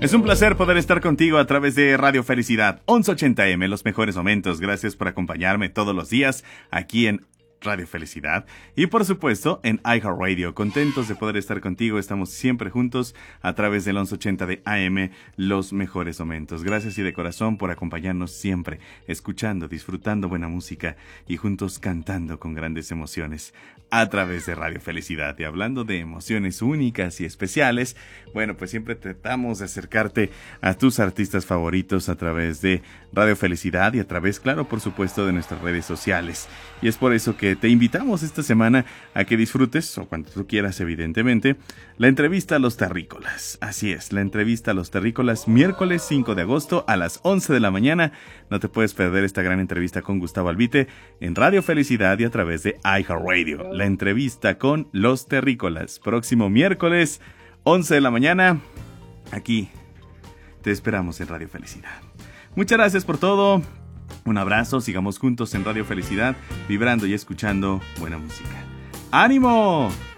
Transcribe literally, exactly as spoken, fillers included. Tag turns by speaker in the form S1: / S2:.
S1: Es un placer poder estar contigo a través de Radio Felicidad once ochenta eme, los mejores momentos. Gracias por acompañarme todos los días aquí en Radio Felicidad y por supuesto en iHeartRadio. Contentos de poder estar contigo, estamos siempre juntos a través del once ochenta de A M, los mejores momentos. Gracias y de corazón por acompañarnos siempre, escuchando, disfrutando buena música y juntos cantando con grandes emociones a través de Radio Felicidad. Y hablando de emociones únicas y especiales, bueno, pues siempre tratamos de acercarte a tus artistas favoritos a través de Radio Felicidad y a través, claro, por supuesto, de nuestras redes sociales. Y es por eso que te invitamos esta semana a que disfrutes, o cuando tú quieras evidentemente, la entrevista a los terrícolas. Así es, la entrevista a los terrícolas, miércoles cinco de agosto a las once de la mañana. No te puedes perder esta gran entrevista con Gustavo Albite en Radio Felicidad y a través de iHeartRadio. La entrevista con los terrícolas, próximo miércoles, once de la mañana, aquí te esperamos en Radio Felicidad. Muchas gracias por todo. Un abrazo, sigamos juntos en Radio Felicidad, vibrando y escuchando buena música. ¡Ánimo!